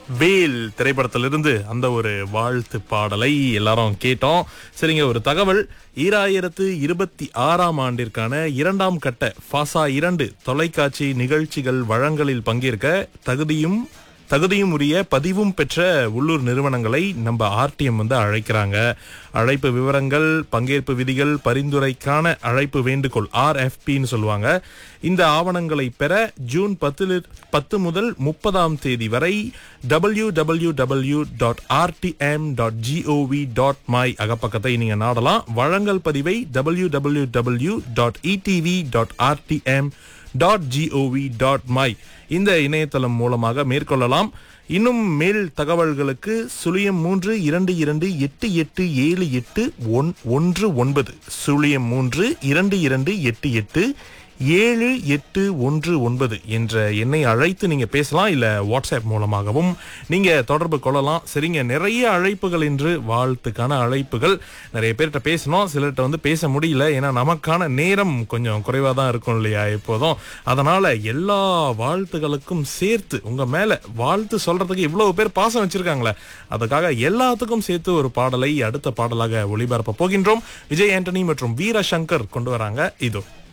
வேல் திரைப்படத்திலிருந்து அந்த ஒரு வாழ்த்து பாடலை எல்லாரும் கேட்டோம். சரிங்க, ஒரு தகவல். 2026ஆம் ஆண்டிற்கான 2ஆம் கட்ட ஃபாசா 2 தொலைக்காட்சி நிகழ்ச்சிகள் வழங்கலில் பங்கேற்க தகுதியும் உரிய பதிவும் பெற்ற உள்ளூர் நிறுவனங்களை நம்ம ஆர்டிஎம் அழைக்கிறாங்க. அழைப்பு விவரங்கள், பங்கேற்பு விதிகள், பரிந்துரைக்கான அழைப்பு வேண்டுகோள் RFPன்னு சொல்லுவாங்க. இந்த ஆவணங்களை பெற ஜூன் 10 முதல் 30ஆம் தேதி வரை www.rtm.gov.my அகப்பக்கத்தை நீங்க நாடலாம். வழங்கல் பதிவை www.etv.rtm.gov.my இந்த இணையதளம் மூலமாக மேற்கொள்ளலாம். இன்னும் மேல் தகவல்களுக்கு 0322887819 0322887819 என்ற எண்ணை அழைத்து நீங்க பேசலாம். இல்ல வாட்ஸ்அப் மூலமாகவும் நீங்க தொடர்பு கொள்ளலாம். சரிங்க, நிறைய அழைப்புகள் இன்று வாழ்த்துக்கான அழைப்புகள். நிறைய பேர்கிட்ட பேசணும், சிலர்கிட்ட பேச முடியல. ஏன்னா நமக்கான நேரம் கொஞ்சம் குறைவா தான் இருக்கும் இல்லையா எப்போதும். அதனால எல்லா வாழ்த்துகளுக்கும் சேர்த்து உங்க மேல வாழ்த்து சொல்றதுக்கு இவ்வளவு பேர் பாசம் வச்சிருக்காங்களே, அதுக்காக எல்லாத்துக்கும் சேர்த்து ஒரு பாடலை அடுத்த பாடலாக ஒளிபரப்ப போகின்றோம். விஜய் ஆண்டனி மற்றும் வீரசங்கர் கொண்டு வராங்க. இதோ